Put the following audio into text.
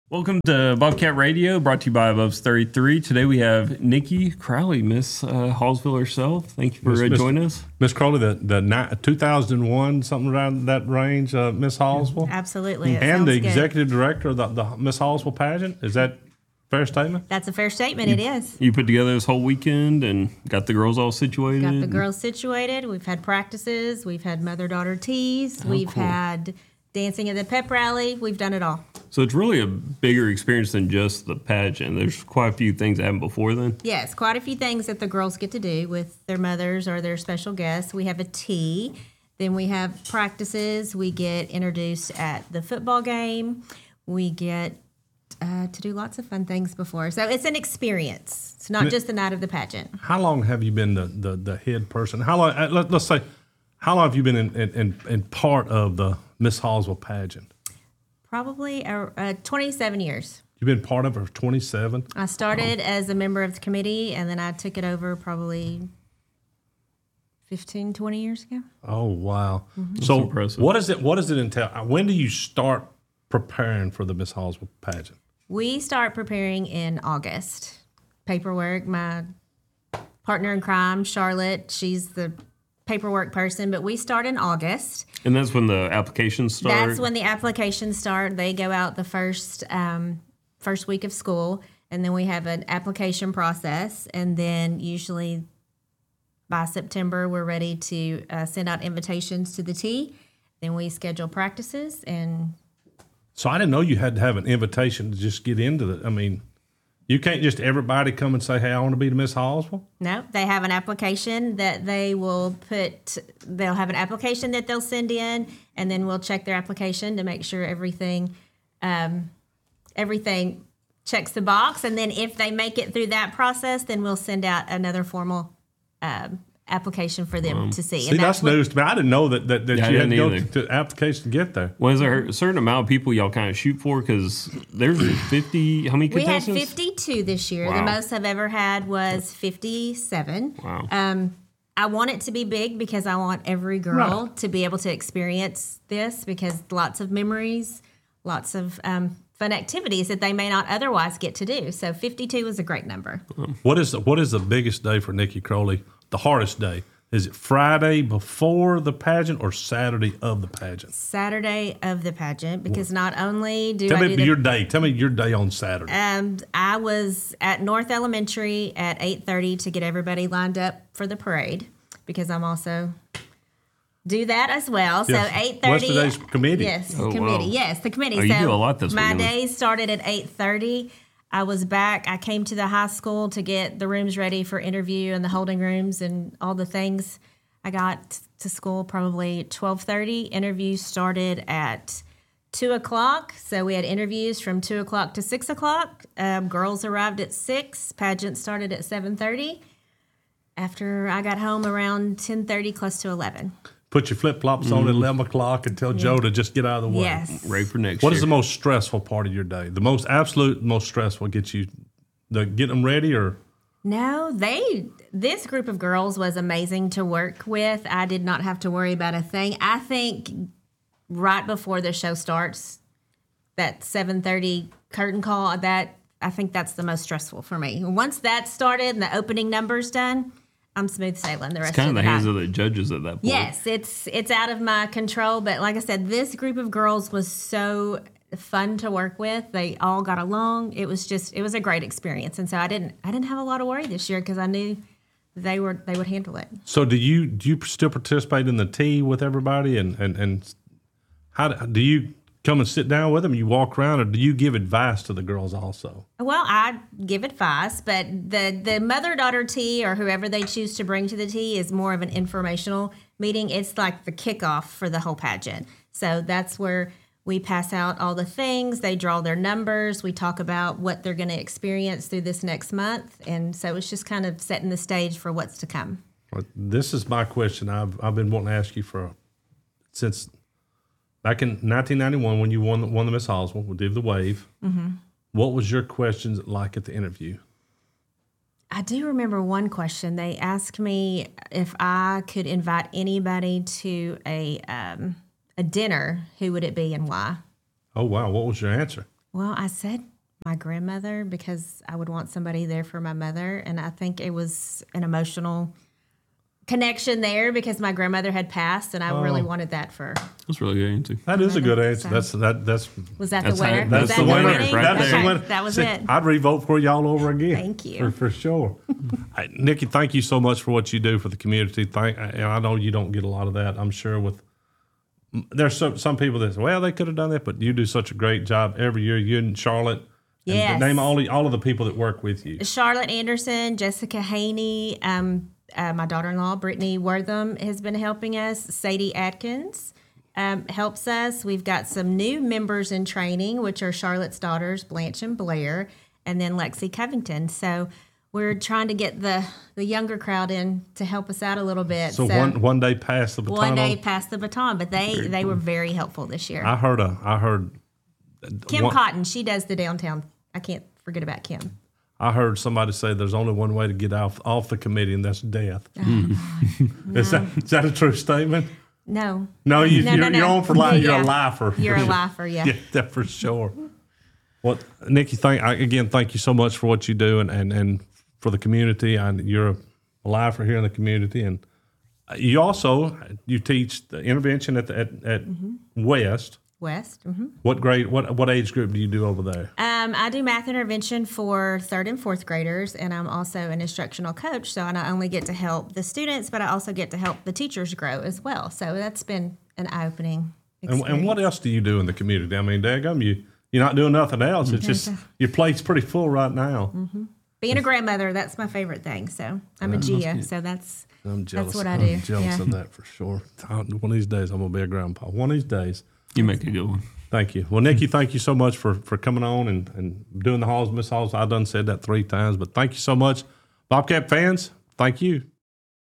Welcome to Bobcat Radio, brought to you by Bubs 33. Today we have Nikki Crowley, Miss Hallsville herself. Thank you for joining us. Miss Crowley, the 2001, something around that range, Miss Hallsville? Absolutely. And the executive director of the Miss Hallsville pageant. Is that a fair statement? That's a fair statement. It is. You put together this whole weekend and got the girls all situated? Got the girls situated. We've had practices. We've had mother-daughter teas. We've had dancing at the pep rally. We've done it all. So it's really a bigger experience than just the pageant. There's quite a few things that happened before then. Yes, quite a few things that the girls get to do with their mothers or their special guests. We have a tea. Then we have practices. We get introduced at the football game. We get to do lots of fun things before. So it's an experience. It's not just the night of the pageant. How long have you been the head person? How long? Let's say, how long have you been in part of the Miss Hallsville pageant? Probably 27 years. You've been part of it for 27? I started as a member of the committee, and then I took it over probably 15, 20 years ago. Oh, wow. Mm-hmm. So impressive. what does it entail? When do you start preparing for the Miss Hallsville pageant? We start preparing in August. Paperwork, my partner in crime, Charlotte, she's the paperwork person, but we start in August. And that's when the applications start? That's when the applications start. They go out the first week of school, and then we have an application process, and then usually by September we're ready to send out invitations to the tea. Then we schedule practices. And so I didn't know you had to have an invitation to just get into it. I mean, you can't just everybody come and say, hey, I want to be the Miss Hallsville? No, they have an application that they will put, they'll have an application that they'll send in, and then we'll check their application to make sure everything checks the box. And then if they make it through that process, then we'll send out another formal application for them to see. See, that's news to me. I didn't know that you had to go to application to get there. Was there a certain amount of people y'all kind of shoot for? Because there's 50, how many contestants? We had 52 this year. Wow. The most I've ever had was 57. Wow. I want it to be big because I want every girl to be able to experience this, because lots of memories, lots of fun activities that they may not otherwise get to do. So 52 is a great number. What is the biggest day for Nikki Crowley? The hardest day? Is it Friday before the pageant or Saturday of the pageant? Saturday of the pageant, because not only do Tell me your day on Saturday. I was at North Elementary at 8:30 to get everybody lined up for the parade, because I'm also do that as well. So 8:30. What's today's committee? Yes, Oh, committee. wow. Yes, the committee. Oh, you do a lot this my weekend. days started at 8:30. I was back. I came to the high school to get the rooms ready for interview and the holding rooms and all the things. I got to school probably 12:30. Interviews started at 2 o'clock. So we had interviews from 2 o'clock to 6 o'clock. Girls arrived at 6. Pageant started at 7:30. After I got home around 10:30, close to 11. Put your flip-flops on at 11 o'clock and tell Joe to just get out of the way. Yes. Ready for next What year. is the most stressful part of your day? The most stressful get you, getting them ready, or? No, this group of girls was amazing to work with. I did not have to worry about a thing. I think right before the show starts, that 7:30 curtain call, I think that's the most stressful for me. Once that started and the opening number's done, I'm smooth sailing the rest It's kind of of the the hands night. of the judges at that point. Yes, it's out of my control. But like I said, this group of girls was so fun to work with. They all got along. It was a great experience. And so I didn't have a lot of worry this year, because I knew they would handle it. So do you still participate in the tea with everybody, and how do you come and sit down with them? You walk around, or do you give advice to the girls also? Well, I give advice, but the mother-daughter tea, or whoever they choose to bring to the tea, is more of an informational meeting. It's like the kickoff for the whole pageant. So that's where we pass out all the things. They draw their numbers. We talk about what they're going to experience through this next month. And so it's just kind of setting the stage for what's to come. Well, this is my question. I've been wanting to ask you since back in 1991 when you won the Miss Hallsville, we did the wave. Mm-hmm. What was your questions like at the interview? I do remember one question. They asked me if I could invite anybody to a dinner, who would it be and why? Oh, wow. What was your answer? Well, I said my grandmother because I would want somebody there for my mother. And I think it was an emotional connection there because my grandmother had passed and I really wanted that for. That's really good answer. That is a good answer. So- That's Was that That's the winner? how- that's Was the that winner winning? right That's there. the winner. That was See, it. I'd revote for you all over again. Thank you. For sure. Hey, Nikki, thank you so much for what you do for the community. And I know you don't get a lot of that. I'm sure there's some people that say, well, they could have done that, but you do such a great job every year. You and Charlotte. And Yes. name all of the people that work with you. Charlotte Anderson, Jessica Haney, my daughter-in-law, Brittany Wortham, has been helping us. Sadie Atkins helps us. We've got some new members in training, which are Charlotte's daughters, Blanche and Blair, and then Lexi Covington. So we're trying to get the younger crowd in to help us out a little bit. So one day pass the baton. one day on. pass the baton, but they were very helpful this year. I heard Kim one- Cotton, she does the downtown. I can't forget about Kim. I heard somebody say there's only one way to get off the committee, and that's death. Is that a true statement? No. No, you're on for life. You're Yeah. a lifer. You're a lifer, yeah. Yeah, that for sure. Well, Nikki, thank you so much for what you do and for the community. And you're a lifer here in the community, and you teach the intervention at West. West. Mm-hmm. What grade? What age group do you do over there? I do math intervention for 3rd and 4th graders, and I'm also an instructional coach. So I not only get to help the students, but I also get to help the teachers grow as well. So that's been an eye-opening experience. And what else do you do in the community? I mean, daggum, you're not doing nothing else. It's just your plate's pretty full right now. Being a grandmother, that's my favorite thing. So I'm a Gia, so that's I'm jealous. what I do. I'm jealous Yeah. of that for sure. One of these days, I'm gonna be a grandpa. One of these days. You make a good one. Thank you. Well, Nikki, thank you so much for coming on and doing the Halls, Miss Halls. I done said that 3 times, but thank you so much. Bobcat fans, thank you.